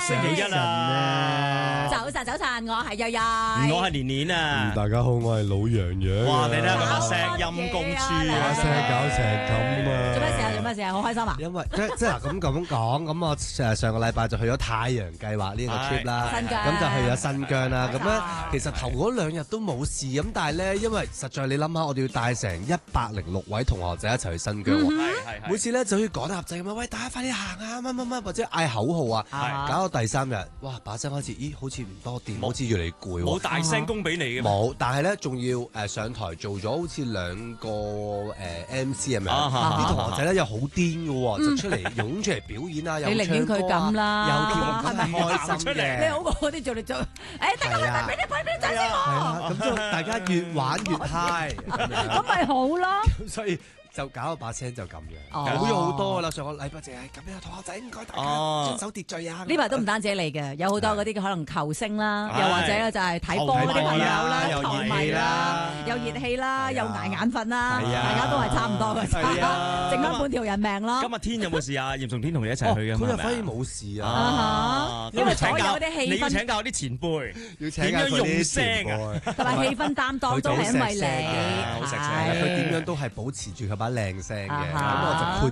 星期一啊！ 早晨，我係悠悠， 我係年年啊！ 大家好，我係老洋洋。 哇！你睇下佢把聲陰公豬啊！ 把聲搞成咁啊！ 做咩事啊？好開心啊！ 因為即係嗱咁講，咁我上個禮拜就去咗太陽計劃呢個 trip 啦， 新疆咁就去咗新疆啦。咁咧其實頭嗰2日都冇事，咁但係咧因為實在你諗下，我哋要帶成106位同學仔一齊去新疆喎，每次咧就要趕鴨仔咁啊！喂，大家快啲行啊！乜或者嗌口號啊！搞到第3日，哇！把聲開始，咦？好似唔多掂，好似越嚟越攰喎。 冇大聲公俾你嘅。 冇，但係咧仲要上台做咗好似2個MC 咁樣，啲同學仔咧又好癲嘅喎，就出嚟湧出嚟表演啊，又唱歌啊， 佢咁啦， 又跳咁開心嘅。 你好過嗰啲做嚟做，大家俾啲掌聲我。 咁就大家越玩越 high， 咁咪好咯。 所以就搞到把聲就咁樣，好咗好多啦。上個禮拜淨係咁樣，同學仔唔該大家遵守秩序啊。 呢排都唔單止你嘅，有好多嗰啲可能球星啦，又或者就係睇波嗰啲朋友啦、球迷啦，有熱氣啦，又捱眼瞓啦，大家都係差唔多嘅，剩翻半條人命咯。 今日天有冇事啊？嚴崇天同你一齊去嘅嘛？ 佢又反而冇事啊！ 因為所有啲氣氛， 你要請教啲前輩， 要請點樣用聲啊？ 同埋氣氛擔當都係因為你， 佢點樣都係保持住佢把靚聲嘅，咁我就豁